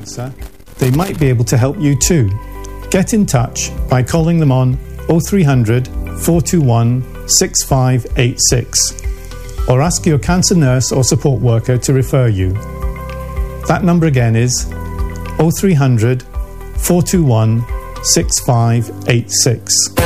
cancer, they might be able to help you too. Get in touch by calling them on 0300 421 6586 or ask your cancer nurse or support worker to refer you. That number again is 0300 421 6586.